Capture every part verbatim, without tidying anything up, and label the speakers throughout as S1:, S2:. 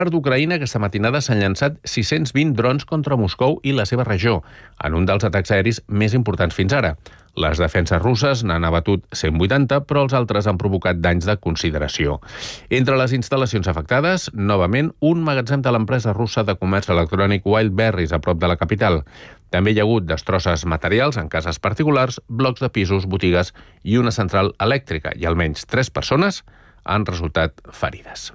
S1: d'Ucraïna, aquesta matinada s'han llançat sis-cents vint drons contra Moscou i la seva regió, en un dels atacs aeris més importants fins ara. Les defenses russes n'han abatut cent vuitanta, però els altres han provocat danys de consideració. Entre les instal·lacions afectades, novament, un magatzem de l'empresa russa de comerç electrònic Wildberries, a prop de la capital. També hi ha hagut destrosses materials en cases particulars, blocs de pisos, botigues i una central elèctrica, i almenys tres persones han resultat ferides.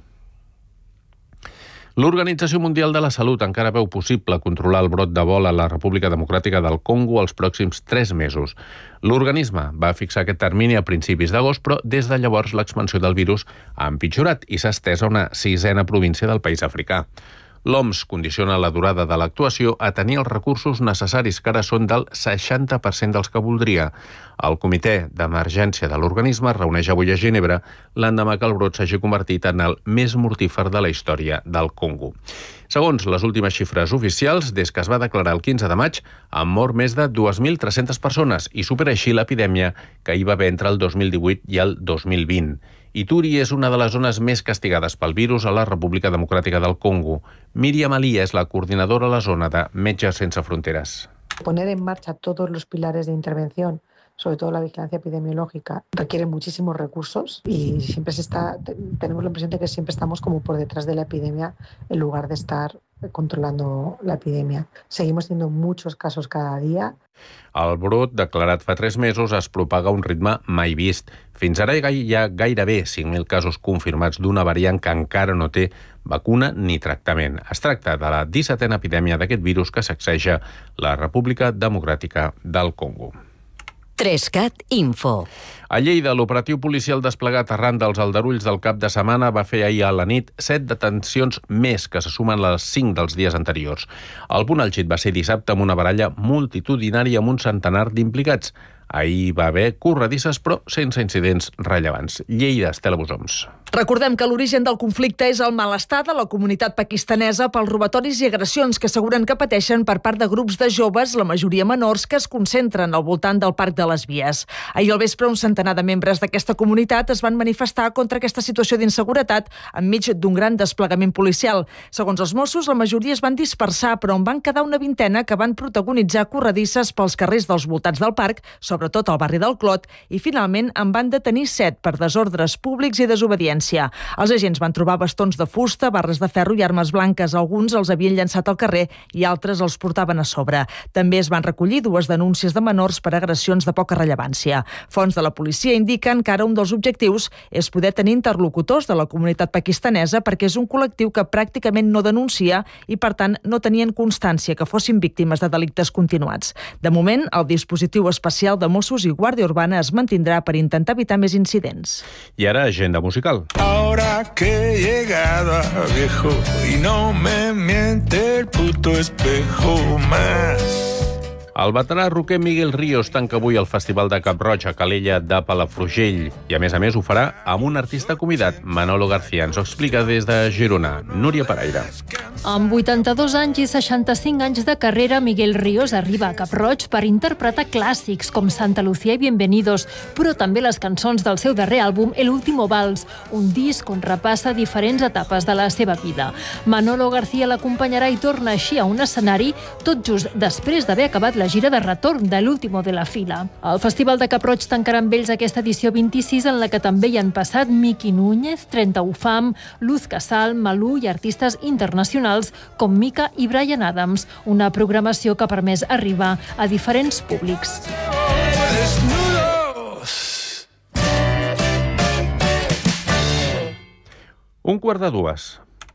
S1: L'Organització Mundial de la Salut encara veu possible controlar el brot d'Ebola a la República Democràtica del Congo els pròxims tres mesos. L'organisme va fixar aquest termini a principis d'agost, però des de llavors l'expansió del virus ha empitjorat i s'ha estès a una sisena província del país africà. L'O M S condiciona la durada de l'actuació a tenir els recursos necessaris, que ara són del seixanta per cent dels que voldria. El comitè d'emergència de l'organisme es reuneix avui a Ginebra, l'endemà que el brot s'hagi convertit en el més mortífer de la història del Congo. Segons les últimes xifres oficials, des que es va declarar el quinze de maig, han mort més de dues mil tres-centes persones i supera així l'epidèmia que hi va haver entre el dos mil divuit i el dos mil vint. Ituri és una de les zones més castigades pel virus a la República Democràtica del Congo. Míriam Alí és la coordinadora a la zona de Metges Sense Fronteras.
S2: Poner en marcha todos los pilares de intervención, sobre todo la vigilancia epidemiológica, requiere muchísimos recursos y siempre se está, tenemos la impresión de que siempre estamos como por detrás de la epidemia en lugar de estar controlando la epidemia. Seguimos teniendo muchos casos cada día.
S1: El brot, declarat fa tres mesos, es propaga a un ritme mai vist. Fins ara hi ha gairebé cinc mil casos confirmats d'una variant que encara no té vacuna ni tractament. Es tracta de la dissetena epidèmia d'aquest virus que sacseja la República Democràtica del Congo.
S3: Trescat Info.
S1: A Lleida, l'operatiu policial desplegat arran dels aldarulls del cap de setmana va fer ahir a la nit set detencions més, que se sumen a les cinc dels dies anteriors. El punt àlgid va ser dissabte amb una baralla multitudinària amb un centenar d'implicats. Ahir va haver corredisses, però sense incidents rellevants. Lleida, Estela Bosoms.
S4: Recordem que l'origen del conflicte és el malestar de la comunitat pakistanesa pels robatoris i agressions que asseguren que pateixen per part de grups de joves, la majoria menors, que es concentren al voltant del Parc de les Vies. Ahir al vespre, un centenar de membres d'aquesta comunitat es van manifestar contra aquesta situació d'inseguretat enmig d'un gran desplegament policial. Segons els Mossos, la majoria es van dispersar, però en van quedar una vintena que van protagonitzar corredisses pels carrers dels voltants del parc, sobretot al barri del Clot, i finalment en van detenir set per desordres públics i desobediència. Els agents van trobar bastons de fusta, barres de ferro i armes blanques. Alguns els havien llançat al carrer i altres els portaven a sobre. També es van recollir dues denúncies de menors per agressions de poca rellevància. Fonts de la policia indiquen que ara un dels objectius és poder tenir interlocutors de la comunitat pakistanesa, perquè és un col·lectiu que pràcticament no denuncia i, per tant, no tenien constància que fossin víctimes de delictes continuats. De moment, el dispositiu especial de Mossos i Guàrdia Urbana es mantindrà per intentar evitar més incidents.
S1: I ara, agenda musical.
S5: Ahora que he llegado a viejo y no me miente el puto espejo más.
S1: El veterà roquer Miguel Ríos tanca avui el Festival de Cap-roig a Calella de Palafrugell i, a més a més, ho farà amb un artista convidat, Manolo García. Ens ho explica des de Girona, Núria Paraire.
S6: Amb vuitanta-dos anys i seixanta-cinc anys de carrera, Miguel Ríos arriba a Cap-roig per interpretar clàssics com Santa Lucía i Bienvenidos, però també les cançons del seu darrer àlbum, El último vals, un disc on repassa diferents etapes de la seva vida. Manolo García l'acompanyarà i torna així a un escenari tot just després d'haver acabat la gira de retorn de l'último de la fila. El Festival de Cap-roig tancarà amb ells aquesta edició vint-i-sis, en la que també hi han passat Miki Núñez, trenta u Fam, Luz Casal, Malú i artistes internacionals com Mika i Bryan Adams, una programació que ha permès arribar a diferents públics.
S1: Un quart de dues.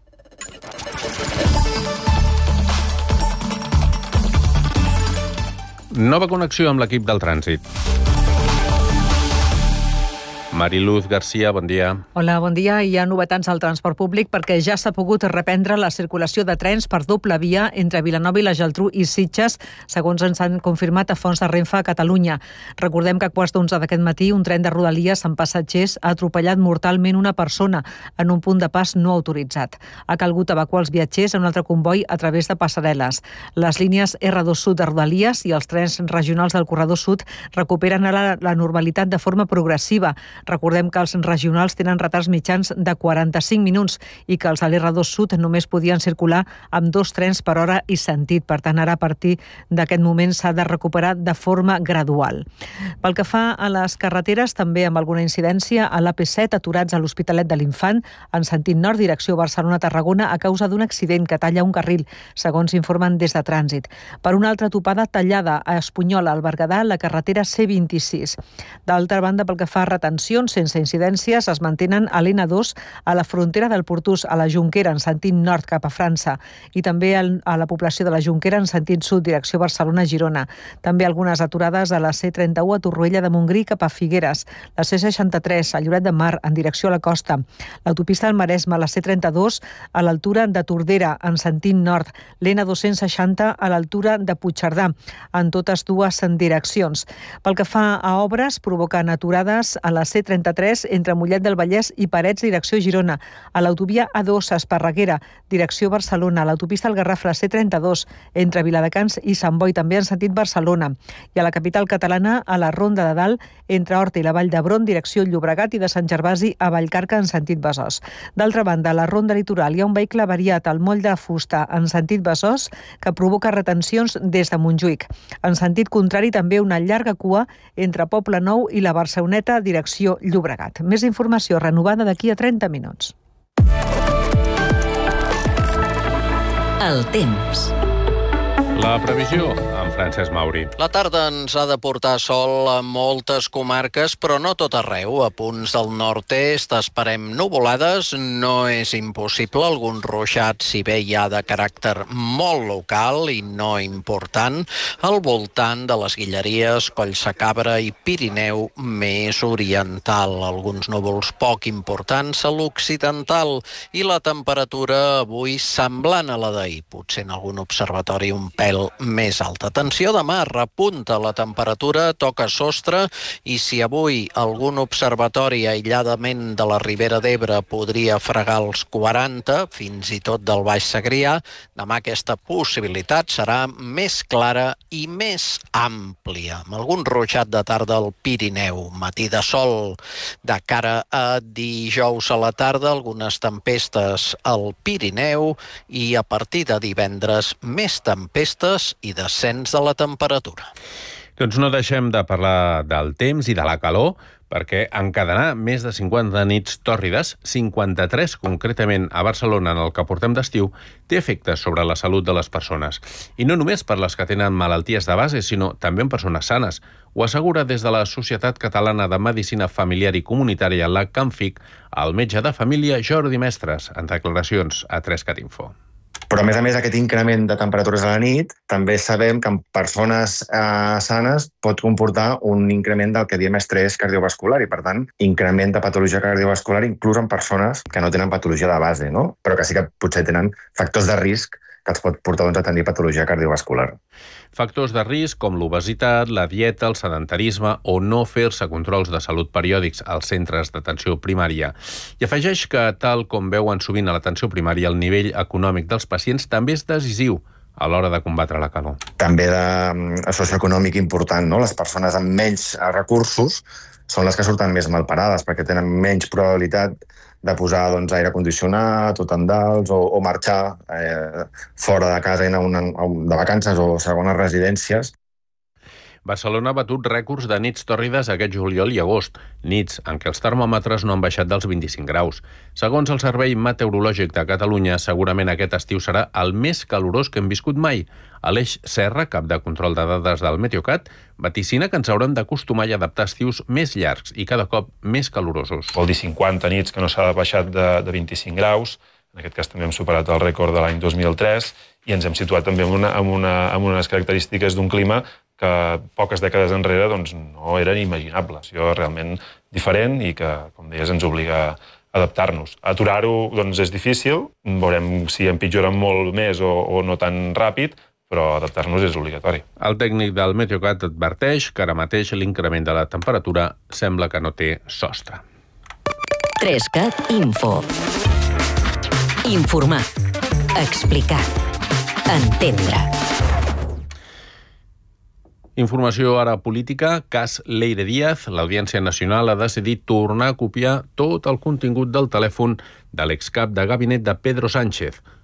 S1: Nova connexió amb l'equip del trànsit. Mariluz García, bon dia.
S7: Hola, bon dia. Hi ha novetats al transport públic perquè ja s'ha pogut reprendre la circulació de trens per doble via entre Vilanova i la Geltrú i Sitges, segons ens han confirmat a fonts de Renfe a Catalunya. Recordem que a quarts d'onze d'aquest matí un tren de Rodalies amb passatgers ha atropellat mortalment una persona en un punt de pas no autoritzat. Ha calgut evacuar els viatgers en un altre comboi a través de passarel·les. Les línies erre dos Sud de Rodalies i els trens regionals del Corredor Sud recuperen ara la normalitat de forma progressiva. Recordem que els regionals tenen retards mitjans de quaranta-cinc minuts i que els de l'R dos Sud només podien circular amb dos trens per hora i sentit. Per tant, ara a partir d'aquest moment s'ha de recuperar de forma gradual. Pel que fa a les carreteres, també amb alguna incidència, a l'A P set aturats a l'Hospitalet de l'Infant en sentit nord, direcció Barcelona-Tarragona, a causa d'un accident que talla un carril, segons informen des de Trànsit. Per una altra topada tallada a Espunyola, al Berguedà, la carretera C vint-i-sis. D'altra banda, pel que fa a retencions, sense incidències, es mantenen a l'N dos a la frontera del Portús, a la Jonquera, en sentit nord cap a França, i també a la població de la Jonquera en sentit sud, direcció Barcelona-Girona. També algunes aturades a la C trenta-u a Torroella de Montgrí cap a Figueres, la C seixanta-tres a Lloret de Mar en direcció a la costa, l'autopista del Maresme, la C trenta-dos a l'altura de Tordera en sentit nord, l'N dos-cents seixanta a l'altura de Puigcerdà, en totes dues direccions. Pel que fa a obres, provoquen aturades a la C trenta-tres entre Mollet del Vallès i Parets, direcció Girona, a l'autovia A dos a Esparreguera, direcció Barcelona, a l'autopista al Garraf, la C trenta-dos entre Viladecans i Sant Boi, també en sentit Barcelona, i a la capital catalana, a la Ronda de Dalt, entre Horta i la Vall d'Hebron, direcció Llobregat, i de Sant Gervasi a Vallcarca en sentit Besòs. D'altra banda, a la Ronda Litoral hi ha un vehicle variat al moll de Fusta en sentit Besòs que provoca retencions des de Montjuïc. En sentit contrari, també una llarga cua entre Poble Nou i la Barceloneta, direcció Llobregat. Més informació renovada d'aquí a trenta minuts.
S3: El temps.
S1: La previsió amb Francesc Mauri.
S8: La tarda ens ha de portar sol a moltes comarques, però no tot arreu. A punts del nord-est esperem nuvolades. No és impossible algun ruixat, si bé hi ha de caràcter molt local i no important, al voltant de les Guilleries, Collsacabra i Pirineu més oriental. Alguns núvols poc importants a l'occidental i la temperatura avui semblant a la d'ahir. Potser en algun observatori un pèl més alta. Atenció, demà repunta la temperatura, toca sostre, i si avui algun observatori aïlladament de la Ribera d'Ebre podria fregar els quaranta, fins i tot del Baix Segrià, demà aquesta possibilitat serà més clara i més àmplia, amb algun ruixat de tarda al Pirineu, matí de sol. De cara a dijous a la tarda, algunes tempestes al Pirineu i a partir de divendres més tempestes i descens de la temperatura.
S1: Doncs no deixem de parlar del temps i de la calor, perquè encadenar més de cinquanta nits tòrrides, cinquanta-tres concretament a Barcelona en el que portem d'estiu, té efectes sobre la salut de les persones. I no només per les que tenen malalties de base, sinó també en persones sanes. Ho assegura des de la Societat Catalana de Medicina Familiar i Comunitària, la CAMFIC, el metge de família Jordi Mestres, en declaracions a tres cat info.
S9: Però, a més a més, aquest increment de temperatures a la nit també sabem que en persones eh, sanes pot comportar un increment del que diem estrès cardiovascular i, per tant, increment de patologia cardiovascular inclús en persones que no tenen patologia de base, no? Però que sí que potser tenen factors de risc que els pot portar doncs, a tenir patologia cardiovascular.
S1: Factors de risc com l'obesitat, la dieta, el sedentarisme o no fer-se controls de salut periòdics als centres d'atenció primària. I afegeix que, tal com veuen sovint a l'atenció primària, el nivell econòmic dels pacients també és decisiu a l'hora de combatre la calor.
S9: També de socioeconòmic important, no? Les persones amb menys recursos són les que surten més malparades perquè tenen menys probabilitat de posar doncs, aire condicionat o tendals o, o marxar eh, fora de casa i anar una, de vacances o segones residències.
S1: Barcelona ha batut rècords de nits tòrrides aquest juliol i agost, nits en què els termòmetres no han baixat dels vint-i-cinc graus. Segons el Servei Meteorològic de Catalunya, segurament aquest estiu serà el més calorós que hem viscut mai. Aleix Serra, cap de control de dades del Meteocat, vaticina que ens haurem d'acostumar i adaptar estius més llargs i cada cop més calorosos.
S10: Vol dir cinquanta nits que no s'ha baixat de, de vint-i-cinc graus, en aquest cas també hem superat el rècord de l'any dos mil tres i ens hem situat també en, una, en, una, en unes característiques d'un clima que poques dècades enrere doncs, no eren imaginables. Això és realment diferent i que, com deies, ens obliga a adaptar-nos. Aturar-ho doncs, és difícil, veurem si empitjora molt més o, o no tan ràpid, però adaptar-nos és obligatori.
S1: El tècnic del Meteocat adverteix que ara mateix l'increment de la temperatura sembla que no té sostre.
S3: tres cat info. Informar. Explicar. Entendre.
S1: Informació ara política, cas Leire Díaz. L'Audiència Nacional ha decidit tornar a copiar tot el contingut del telèfon de l'excap de gabinet de Pedro Sánchez.